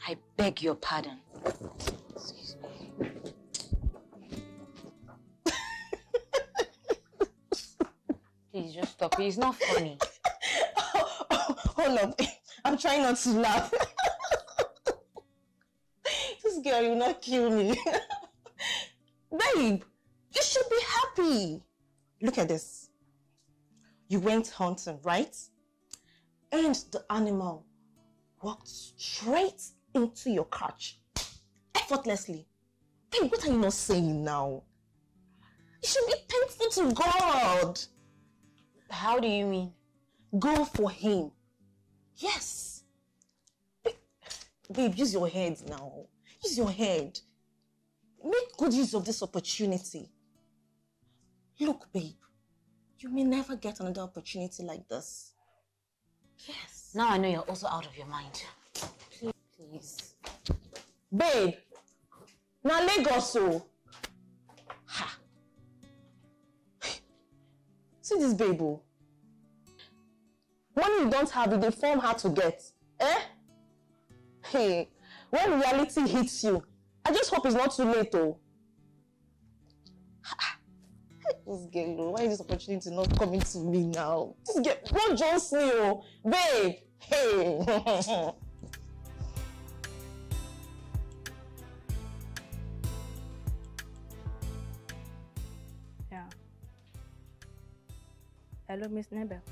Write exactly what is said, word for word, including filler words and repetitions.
I beg your pardon. Excuse me. Please just stop it. It's not funny. oh, oh, hold up. I'm trying not to laugh. This girl will not kill me. Babe, you should be happy. Look at this. You went hunting, right? And the animal walked straight into your crotch. Effortlessly. Babe, what are you not saying now? You should be thankful to God. How do you mean? Go for him. Yes. Babe, babe, use your head now. Use your head. Make good use of this opportunity. Look, babe, you may never get another opportunity like this. Yes. Now I know you're also out of your mind. Please. Please. Babe, now Lagos, so. Ha. See this babe. Money you don't have, they form hard to get. Eh? Hey, when reality hits you, I just hope it's not too late, though. This girl, why is this opportunity not coming to me now? This girl, what Johnson, oh, babe, hey. Yeah. Hello, Miss Nebel.